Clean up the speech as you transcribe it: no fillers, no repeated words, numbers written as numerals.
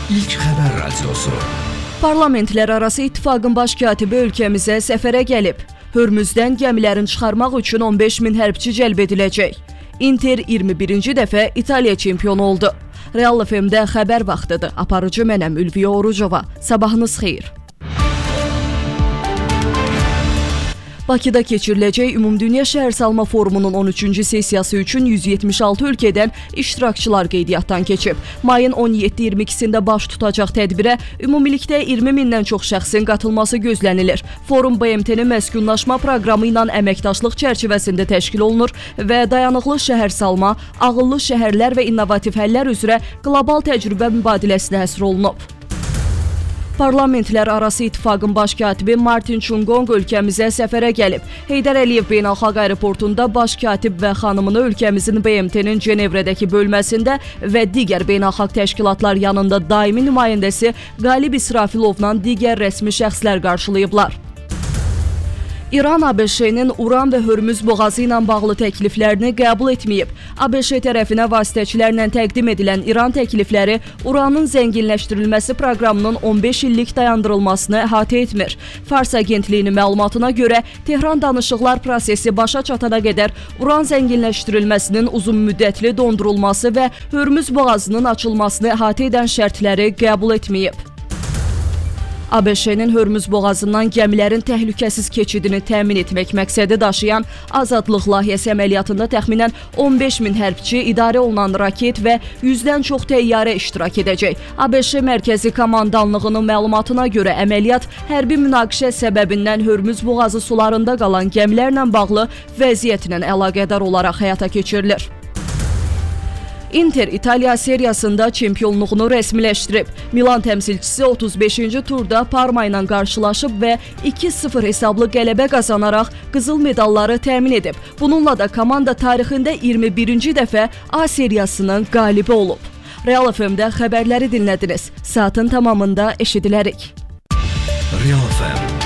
İlk xəbər radiosu. Parlamentlərarası İttifaqın baş katibi ölkəmizə səfərə gəlib. Hörmüzdən gəmilərin çıxarmaq üçün 15 min hərbçi cəlb ediləcək. Inter 21-ci dəfə İtaliya çempionu oldu. Real FM-də xəbər vaxtıdır. Aparıcı mənəm Ülviyə Orucova. Sabahınız xeyir. Bakıda keçiriləcək Ümumdünya Şəhərsalma Forumunun 13-cü sessiyası üçün 176 ölkədən iştirakçılar qeydiyyatdan keçib. Mayın 17-22-sində baş tutacaq tədbirə ümumilikdə 20 mindən çox şəxsin qatılması gözlənilir. Forum BMT-nin məskunlaşma proqramı ilə əməkdaşlıq çərçivəsində təşkil olunur və dayanıqlı şəhərsalma, ağıllı şəhərlər və innovativ həllər üzrə qlobal təcrübə mübadiləsinə həsr olunub. Parlamentlərarası İttifaqın baş katibi Martin Chungong ölkəmizə səfərə gəlib. Heydər Əliyev Beynəlxalq Aeroportunda baş katib və xanımını ölkəmizin BMT-nin Cenevrədəki bölməsində və digər beynəlxalq təşkilatlar yanında daimi nümayəndəsi Qalib İsrafilovla digər rəsmi şəxslər qarşılayıblar. İran ABŞ-nin Uran və Hörmüz boğazı ilə bağlı təkliflərini qəbul etməyib. ABŞ tərəfinə vasitəçilərlə təqdim edilən İran təklifləri uranın zənginləşdirilməsi proqramının 15 illik dayandırılmasını əhatə etmir. Fars agentliyinin məlumatına görə Tehran danışıqlar prosesi başa çatana qədər uran zənginləşdirilməsinin uzunmüddətli dondurulması və Hörmüz boğazının açılmasını əhatə edən şərtləri qəbul etməyib. ABŞ-nin Hörmüz boğazından gəmilərin təhlükəsiz keçidini təmin etmək məqsədi daşıyan Azadlıq layihəsi əməliyyatında təxminən 15 min hərbçi, idarə olunan raket və 100-dən çox təyyarə iştirak edəcək. ABŞ Mərkəzi Komandanlığının məlumatına görə əməliyyat hərbi münaqişə səbəbindən Hörmüz boğazı sularında qalan gəmilərlə bağlı vəziyyətlə əlaqədar olaraq həyata keçirilir. Inter İtaliya seriyasında çempionluğunu rəsmiləşdirib. Milan təmsilçisi 35-ci turda Parma ilə qarşılaşıb və 2-0 hesablı qələbə qazanaraq qızıl medalları təmin edib. Bununla da komanda tarixində 21-ci dəfə A seriyasının qalibi olub. Real FM-də xəbərləri dinlədiniz. Saatın tamamında eşidilərik. Real FM